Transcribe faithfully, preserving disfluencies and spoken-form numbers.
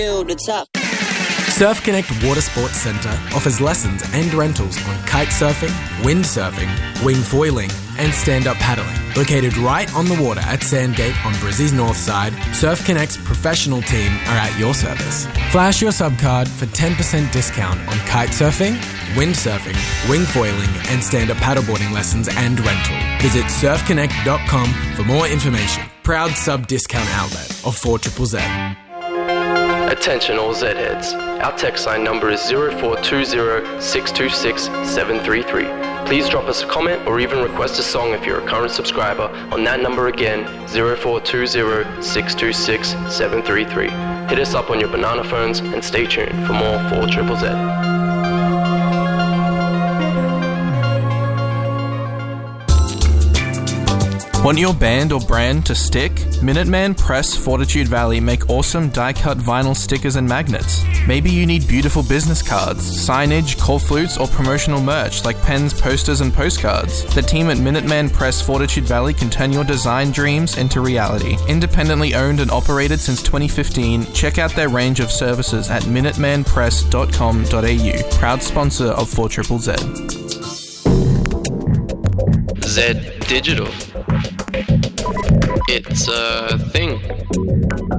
Build it up. Surf Connect Water Sports Centre offers lessons and rentals on kite surfing, windsurfing, wing foiling and stand-up paddling. Located right on the water at Sandgate on Brizzy's north side, Surf Connect's professional team are at your service. Flash your subcard for ten percent discount on kite surfing, windsurfing, wing foiling and stand-up paddleboarding lessons and rental. Visit surf connect dot com for more information. Proud sub-discount outlet of four Z Z Z. Attention all Z-heads. Our text line number is zero four two zero, six two six, seven three three. Please drop us a comment or even request a song if you're a current subscriber on that number again, zero four two zero, six two six, seven three three. Hit us up on your banana phones and stay tuned for more four Z Z Z. Want your band or brand to stick? Minuteman Press Fortitude Valley make awesome die-cut vinyl stickers and magnets. Maybe you need beautiful business cards, signage, call flutes, or promotional merch like pens, posters, and postcards. The team at Minuteman Press Fortitude Valley can turn your design dreams into reality. Independently owned and operated since twenty fifteen, check out their range of services at minuteman press dot com dot a u. Proud sponsor of four Z Z Z. Z Digital. It's a thing.